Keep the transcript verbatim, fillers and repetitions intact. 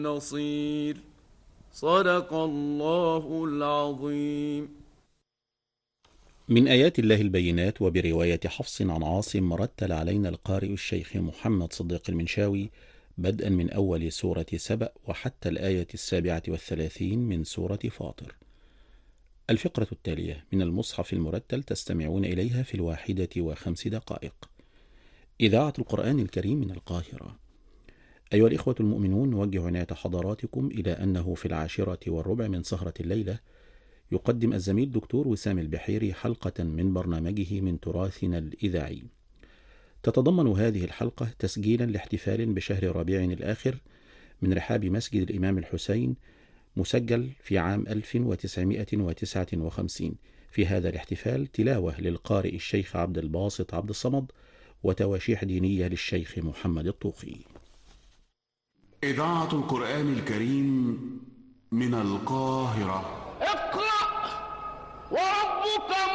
نصير. صدق الله العظيم. من آيات الله البينات، وبرواية حفص عن عاصم مرتل علينا القارئ الشيخ محمد صديق المنشاوي بدءا من أول سورة سبأ وحتى الآية السابعة والثلاثين من سورة فاطر. الفقرة التالية من المصحف المرتل تستمعون إليها في الواحدة وخمس دقائق. إذاعة القرآن الكريم من القاهرة. أيها الإخوة المؤمنون، نوجه عناية حضراتكم إلى أنه في العاشرة والربع من سهرة الليلة يقدم الزميل دكتور وسام البحيري حلقة من برنامجه من تراثنا الإذاعي. تتضمن هذه الحلقة تسجيلا لاحتفال بشهر ربيع الآخر من رحاب مسجد الإمام الحسين، مسجل في عام ألف وتسعمائة وتسعة وخمسين. في هذا الاحتفال تلاوة للقارئ الشيخ عبد الباسط عبد الصمد، وتواشيح دينية للشيخ محمد الطوخي. إذاعة القرآن الكريم من القاهرة. اقرأ وربك